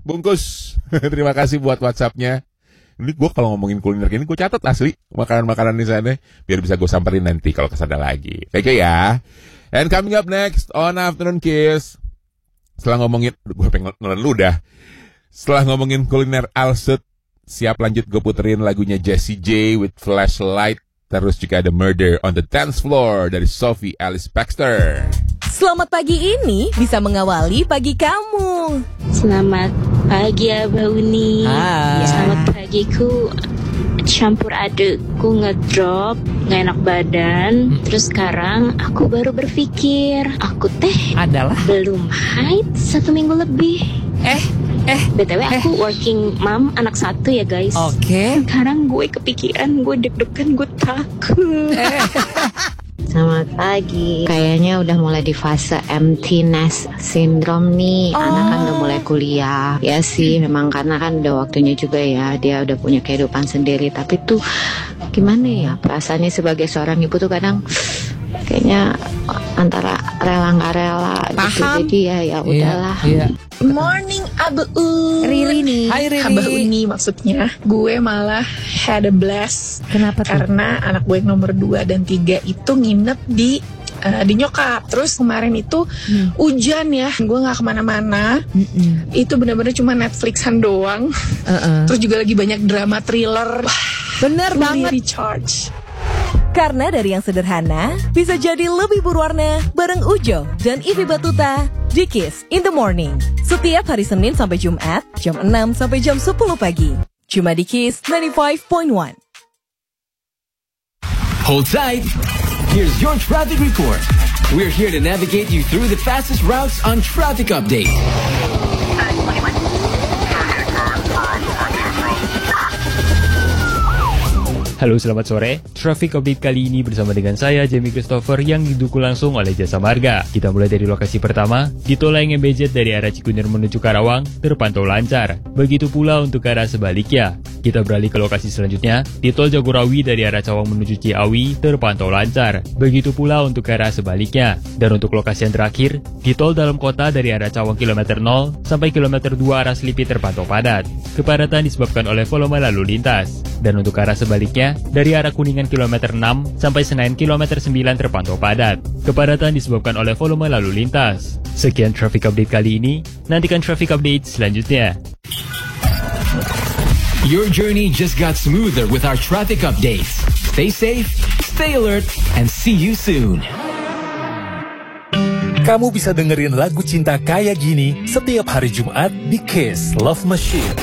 bungkus. Terima kasih buat WhatsApp-nya. Ini gue kalau ngomongin kuliner gini gue catat asli makanan-makanan di sana biar bisa gue samperin nanti kalau kesana lagi. Thank you ya. And coming up next on Afternoon Kiss, setelah ngomongin, gue pengen nelen lu dah. Setelah ngomongin kuliner Alsut, siap lanjut gue puterin lagunya Jessie J with Flashlight. Terus juga ada Murder on the Dance Floor dari Sophie Alice Baxter. Selamat pagi ini bisa mengawali pagi kamu. Selamat pagi Abah Uni. Hai. Selamat pagiku campur adukku ngedrop, gak enak badan. Terus sekarang aku baru berpikir aku Adalah belum haid 1 minggu lebih. BTW aku working mom anak 1 ya guys. Oke. Sekarang gue kepikiran, gue deg-degan, gue takut. Selamat pagi. Kayaknya udah mulai di fase empty nest syndrome nih. Anak kan udah mulai kuliah. Ya sih, memang karena kan udah waktunya juga ya. Dia udah punya kehidupan sendiri. Tapi tuh gimana ya, perasaannya sebagai seorang ibu tuh kadang kayaknya antara rela nggak rela gitu. Jadi ya udahlah. Iya. Morning Abu Riri nih. Hai Riri. Abah Uni maksudnya. Gue malah had a blast. Kenapa tuh? Karena anak gue yang nomor 2 dan 3 itu nginep di nyokap. Terus kemarin itu hujan ya. Gue gak kemana-mana. Itu benar-benar cuma Netflixan doang. Terus juga lagi banyak drama thriller. Bener banget. Recharge. Karena dari yang sederhana bisa jadi lebih berwarna bareng Ujo dan Ivi Batuta di Kiss in the Morning. Setiap hari Senin sampai Jumat jam 6 sampai jam 10 pagi. Cuma di Kiss 95.1. Hold tight. Here's your traffic report. We're here to navigate you through the fastest routes on Traffic Update. Halo, selamat sore. Traffic Update kali ini bersama dengan saya, Jamie Christopher, yang didukung langsung oleh Jasa Marga. Kita mulai dari lokasi pertama, di Tol Layang Mbz dari arah Cikunir menuju Karawang, terpantau lancar. Begitu pula untuk arah sebaliknya. Kita beralih ke lokasi selanjutnya, di Tol Jagorawi dari arah Cawang menuju Ciawi, terpantau lancar. Begitu pula untuk arah sebaliknya. Dan untuk lokasi yang terakhir, di Tol Dalam Kota dari arah Cawang kilometer 0 sampai kilometer 2 arah Selipi terpantau padat. Kepadatan disebabkan oleh volume lalu lintas. Dan untuk arah sebaliknya, dari arah Kuningan kilometer 6 sampai Senayan kilometer 9 terpantau padat. Kepadatan disebabkan oleh volume lalu lintas. Sekian Traffic Update kali ini, nantikan Traffic Update selanjutnya. Your journey just got smoother with our traffic updates. Stay safe, stay alert, and see you soon. Kamu bisa dengerin lagu cinta kayak gini setiap hari Jumat di Kiss Love Machine.